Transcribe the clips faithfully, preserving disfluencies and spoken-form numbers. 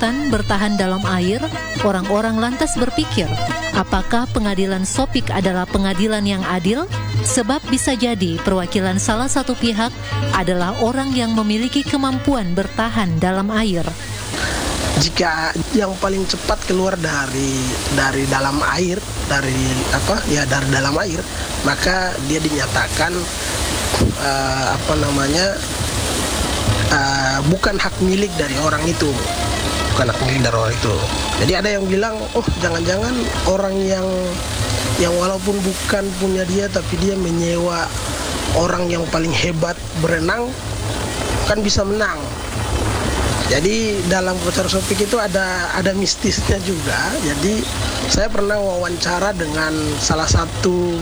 kesulitan bertahan dalam air, orang-orang lantas berpikir, apakah pengadilan Sopik adalah pengadilan yang adil? Sebab bisa jadi perwakilan salah satu pihak adalah orang yang memiliki kemampuan bertahan dalam air. Jika yang paling cepat keluar dari dari dalam air, dari apa ya dari dalam air, maka dia dinyatakan uh, apa namanya uh, bukan hak milik dari orang itu, bukan hak milik dari orang itu. Jadi ada yang bilang, oh jangan-jangan orang yang yang walaupun bukan punya dia, tapi dia menyewa orang yang paling hebat berenang, kan bisa menang. Jadi dalam upacara Sopik itu ada ada mistisnya juga. Jadi saya pernah wawancara dengan salah satu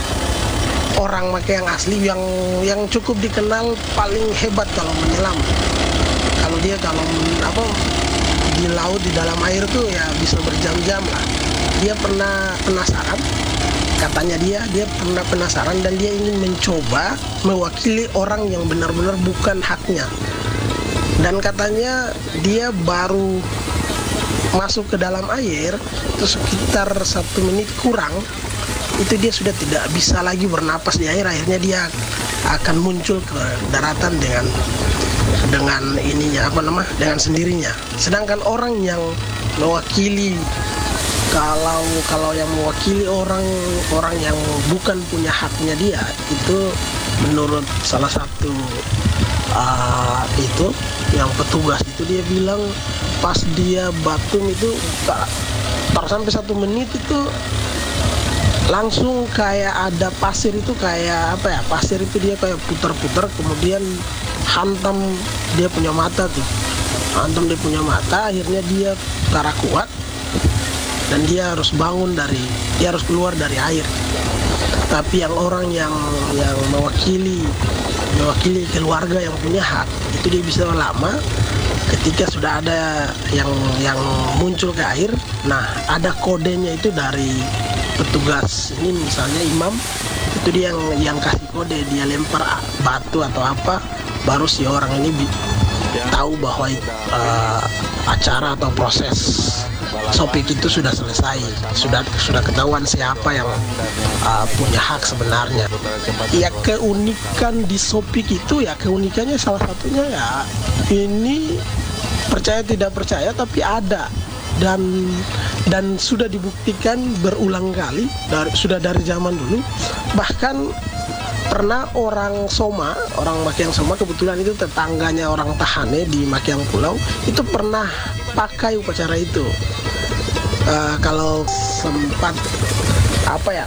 orang make yang asli yang yang cukup dikenal paling hebat kalau menyelam. Kalau dia kalau apa di laut di dalam air tuh ya bisa berjam-jam lah. Dia pernah penasaran. Katanya dia dia pernah penasaran dan dia ingin mencoba mewakili orang yang benar-benar bukan haknya. Dan katanya dia baru masuk ke dalam air itu sekitar satu menit kurang, itu dia sudah tidak bisa lagi bernapas di air. Akhirnya dia akan muncul ke daratan dengan dengan ininya apa nama dengan sendirinya. Sedangkan orang yang mewakili kalau kalau yang mewakili orang orang yang bukan punya haknya dia, itu menurut salah satu uh, itu yang petugas itu dia bilang pas dia batum itu tak, tak sampai satu menit itu langsung kayak ada pasir itu kayak apa ya pasir itu dia kayak putar-putar, kemudian hantam dia punya mata tuh hantam dia punya mata akhirnya dia tara kuat dan dia harus bangun dari dia harus keluar dari air. Tapi yang orang yang yang mewakili mewakili keluarga yang punya hak itu dia bisa lama ketika sudah ada yang yang muncul ke air. Nah ada kodenya itu dari petugas ini, misalnya imam itu dia yang yang kasih kode, dia lempar batu atau apa baru si orang ini bi- tahu bahwa uh, acara atau proses Sopik itu sudah selesai, sudah sudah ketahuan siapa yang uh, punya hak sebenarnya. Ya keunikan di Sopik itu ya keunikannya salah satunya ya ini percaya tidak percaya tapi ada dan dan sudah dibuktikan berulang kali dari sudah dari zaman dulu. Bahkan pernah orang Soma, orang Makiang Soma, kebetulan itu tetangganya orang Tahane di Makiang Pulau, itu pernah pakai upacara itu. Uh, kalau sempat apa ya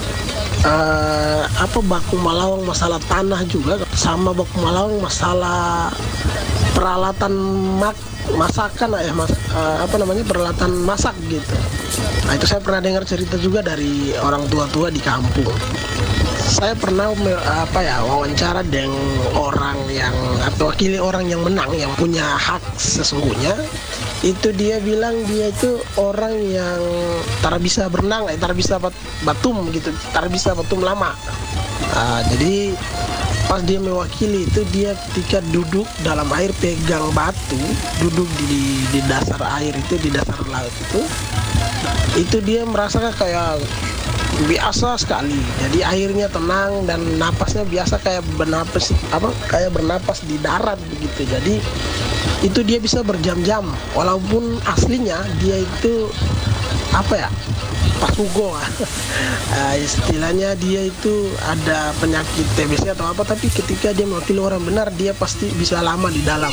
uh, apa baku malawang masalah tanah juga, sama baku malawang masalah peralatan mak masakan ya mas, uh, apa namanya peralatan masak gitu. Nah itu saya pernah dengar cerita juga dari orang tua-tua di kampung. Saya pernah apa ya wawancara dengan orang yang atau wakili orang yang menang yang punya hak sesungguhnya. Itu dia bilang dia itu orang yang tak bisa berenang, eh, tak bisa bat, batum gitu, tak bisa batum lama. Nah, jadi pas dia mewakili itu dia ketika duduk dalam air pegang batu, duduk di di dasar air itu, di dasar laut itu, itu dia merasa kayak biasa sekali. Jadi airnya tenang dan napasnya biasa kayak bernapas apa kayak bernapas di darat begitu. Jadi itu dia bisa berjam-jam walaupun aslinya dia itu apa ya pasugo uh, istilahnya dia itu ada penyakit T B C atau apa, tapi ketika dia mewakili orang benar dia pasti bisa lama di dalam.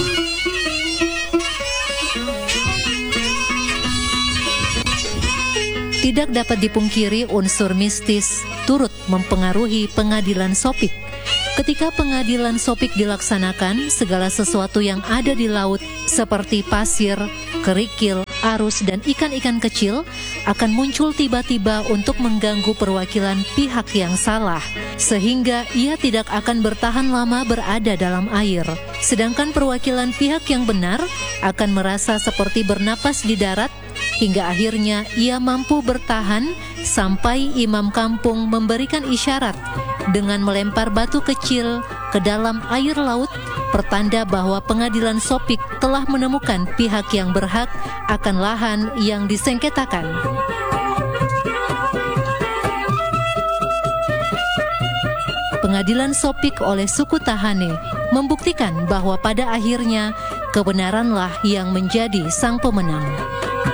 Tidak dapat dipungkiri unsur mistis turut mempengaruhi pengadilan Sopik. Ketika pengadilan Sopik dilaksanakan, segala sesuatu yang ada di laut seperti pasir, kerikil, arus, dan ikan-ikan kecil akan muncul tiba-tiba untuk mengganggu perwakilan pihak yang salah, sehingga ia tidak akan bertahan lama berada dalam air. Sedangkan perwakilan pihak yang benar akan merasa seperti bernapas di darat, hingga akhirnya ia mampu bertahan sampai imam kampung memberikan isyarat dengan melempar batu kecil ke dalam air laut pertanda bahwa pengadilan Sopik telah menemukan pihak yang berhak akan lahan yang disengketakan. Pengadilan Sopik oleh suku Tahane membuktikan bahwa pada akhirnya kebenaranlah yang menjadi sang pemenang.